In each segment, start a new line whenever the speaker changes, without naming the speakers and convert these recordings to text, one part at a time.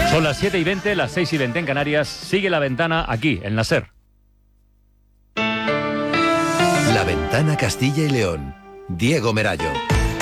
Son las 7:20, las 6:20 en Canarias. Sigue La Ventana aquí, en la SER.
La Ventana Castilla y León. Diego Merayo.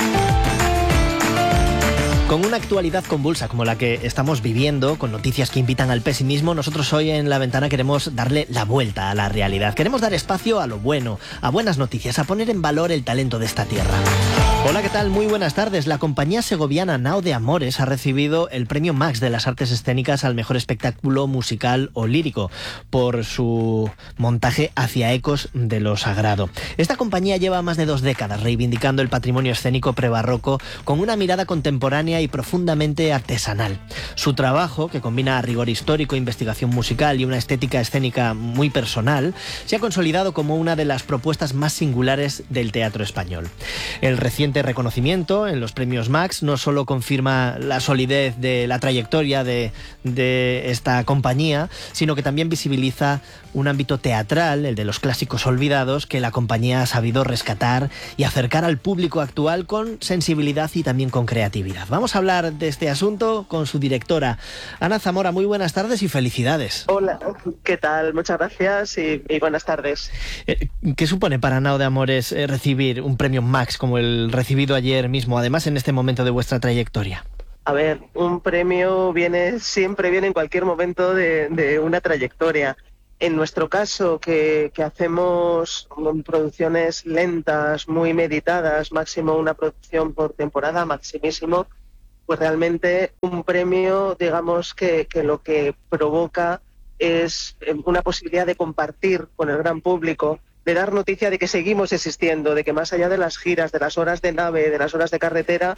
Con una actualidad convulsa como la que estamos viviendo, con noticias que invitan al pesimismo, nosotros hoy en La Ventana queremos darle la vuelta a la realidad. Queremos dar espacio a lo bueno, a buenas noticias, a poner en valor el talento de esta tierra. Hola, ¿qué tal? Muy buenas tardes. La compañía segoviana Nao de Amores ha recibido el premio Max de las Artes Escénicas al mejor espectáculo musical o lírico por su montaje Hacia ecos de lo sagrado. Esta compañía lleva más de 2 décadas reivindicando el patrimonio escénico prebarroco con una mirada contemporánea y profundamente artesanal. Su trabajo, que combina rigor histórico, investigación musical y una estética escénica muy personal, se ha consolidado como una de las propuestas más singulares del teatro español. El reciente reconocimiento en los premios Max no solo confirma la solidez de la trayectoria de esta compañía, sino que también visibiliza un ámbito teatral, el de los clásicos olvidados, que la compañía ha sabido rescatar y acercar al público actual con sensibilidad y también con creatividad. Vamos a hablar de este asunto con su directora, Ana Zamora. Muy buenas tardes y felicidades.
Hola, ¿qué tal? Muchas gracias y buenas tardes.
¿Qué supone para Nao de Amores recibir un premio Max como el recibido ayer mismo, además en este momento de vuestra trayectoria?
A ver, un premio siempre viene en cualquier momento de una trayectoria. En nuestro caso, que hacemos producciones lentas, muy meditadas, máximo una producción por temporada, maximísimo, pues realmente un premio, digamos que lo que provoca es una posibilidad de compartir con el gran público, de dar noticia de que seguimos existiendo, de que más allá de las giras, de las horas de nave, de las horas de carretera,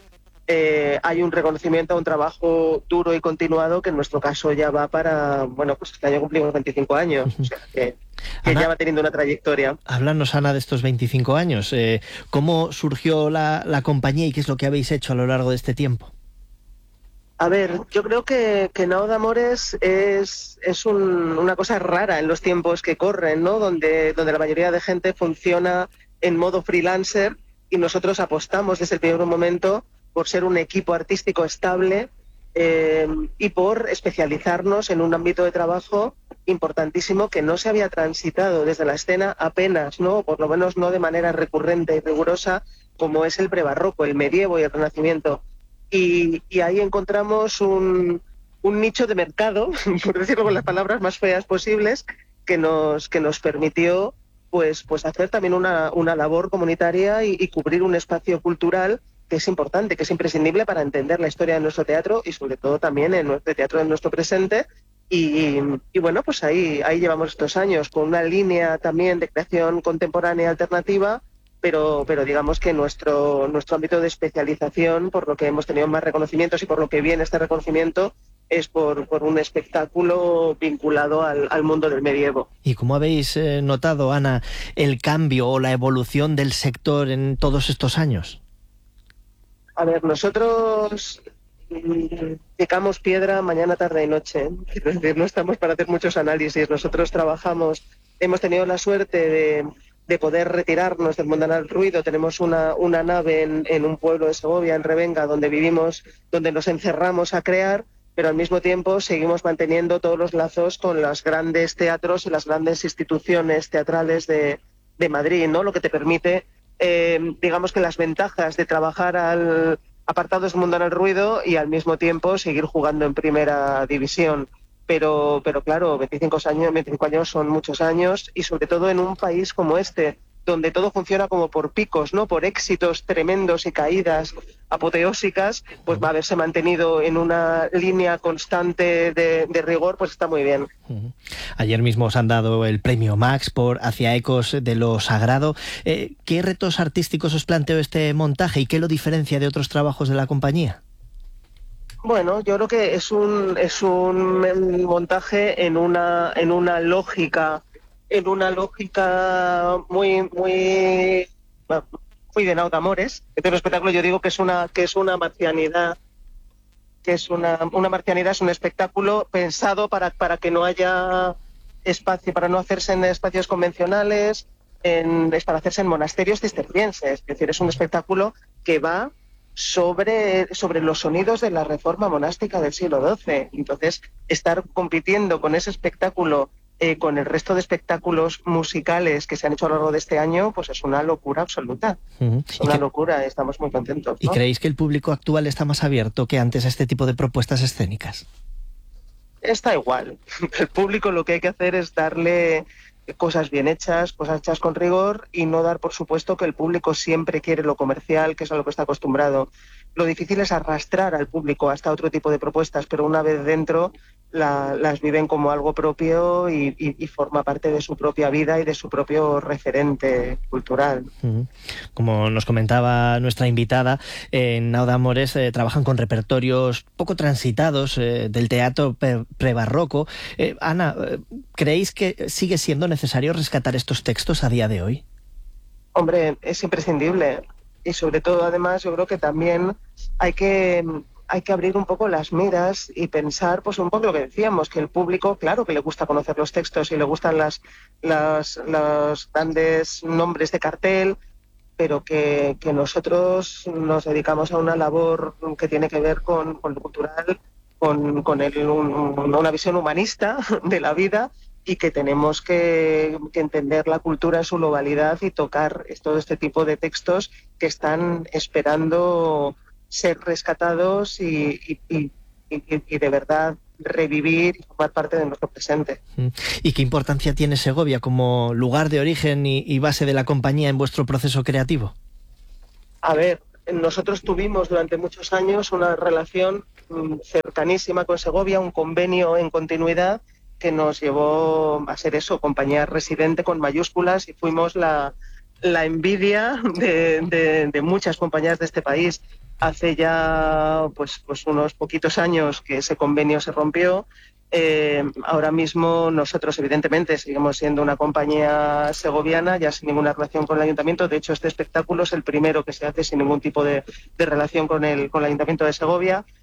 hay un reconocimiento a un trabajo duro y continuado que en nuestro caso ya va para, bueno, pues este año cumplimos 25 años, o sea que Ana, ya va teniendo una trayectoria.
Háblanos, Ana, de estos 25 años. ¿Cómo surgió la compañía y qué es lo que habéis hecho a lo largo de este tiempo?
A ver, yo creo que Nao de Amores es una cosa rara en los tiempos que corren, ¿no? Donde la mayoría de gente funciona en modo freelancer y nosotros apostamos desde el primer momento por ser un equipo artístico estable y por especializarnos en un ámbito de trabajo importantísimo que no se había transitado desde la escena apenas, ¿no? Por lo menos no de manera recurrente y rigurosa, como es el prebarroco, el medievo y el renacimiento. Y ahí encontramos un nicho de mercado, por decirlo con las palabras más feas posibles, que nos permitió pues hacer también una labor comunitaria y cubrir un espacio cultural que es importante, que es imprescindible para entender la historia de nuestro teatro y sobre todo también en nuestro teatro de nuestro presente. Y bueno, pues ahí llevamos estos años con una línea también de creación contemporánea alternativa, pero digamos que nuestro ámbito de especialización, por lo que hemos tenido más reconocimientos y por lo que viene este reconocimiento, es por un espectáculo vinculado al mundo del medievo.
¿Y cómo habéis notado, Ana, el cambio o la evolución del sector en todos estos años?
A ver, nosotros picamos piedra mañana, tarde y noche. Es decir, no estamos para hacer muchos análisis. Nosotros trabajamos, hemos tenido la suerte de poder retirarnos del mundanal ruido. Tenemos una nave en un pueblo de Segovia, en Revenga, donde vivimos, donde nos encerramos a crear, pero al mismo tiempo seguimos manteniendo todos los lazos con los grandes teatros y las grandes instituciones teatrales de Madrid, ¿no? Lo que te permite, digamos que las ventajas de trabajar apartados del mundanal ruido y al mismo tiempo seguir jugando en primera división. Pero claro, 25 años son muchos años y sobre todo en un país como este, donde todo funciona como por picos, ¿no? Por éxitos tremendos y caídas apoteósicas, pues haberse mantenido en una línea constante de rigor, pues está muy bien.
Ayer mismo os han dado el premio Max por Hacia ecos de lo sagrado. ¿Qué retos artísticos os planteó este montaje y qué lo diferencia de otros trabajos de la compañía?
Bueno, yo creo que es un montaje en una lógica muy de Nao de Amores. Este es un espectáculo, yo digo que es una marcianidad, es un espectáculo pensado para que no haya espacio, para no hacerse en espacios convencionales, es para hacerse en monasterios cistercienses. Es decir, es un espectáculo que va sobre los sonidos de la reforma monástica del siglo XII. Entonces, estar compitiendo con ese espectáculo, con el resto de espectáculos musicales que se han hecho a lo largo de este año, pues es una locura absoluta. Es una locura, estamos muy contentos, ¿no?
¿Y creéis que el público actual está más abierto que antes a este tipo de propuestas escénicas?
Está igual. El público lo que hay que hacer es darle cosas bien hechas, cosas hechas con rigor, y no dar por supuesto que el público siempre quiere lo comercial, que es a lo que está acostumbrado. Lo difícil es arrastrar al público hasta otro tipo de propuestas, pero una vez dentro las viven como algo propio y forma parte de su propia vida y de su propio referente cultural.
Como nos comentaba nuestra invitada, en Nau d'Amores trabajan con repertorios poco transitados del teatro prebarroco. Ana, ¿creéis que sigue siendo necesario rescatar estos textos a día de hoy?
Hombre, es imprescindible. Y sobre todo, además, yo creo que también hay que abrir un poco las miras y pensar, pues un poco lo que decíamos, que el público, claro que le gusta conocer los textos y le gustan los grandes nombres de cartel, pero que nosotros nos dedicamos a una labor que tiene que ver con lo cultural, con una visión humanista de la vida, y que tenemos que entender la cultura en su globalidad y tocar todo este tipo de textos que están esperando ser rescatados y de verdad revivir y formar parte de nuestro presente.
¿Y qué importancia tiene Segovia como lugar de origen y base de la compañía en vuestro proceso creativo?
A ver, nosotros tuvimos durante muchos años una relación cercanísima con Segovia, un convenio en continuidad que nos llevó a ser eso, compañía residente con mayúsculas, y fuimos la envidia de muchas compañías de este país. Hace ya pues unos poquitos años que ese convenio se rompió. Ahora mismo nosotros evidentemente seguimos siendo una compañía segoviana, ya sin ninguna relación con el ayuntamiento. De hecho, este espectáculo es el primero que se hace sin ningún tipo de relación con el ayuntamiento de Segovia.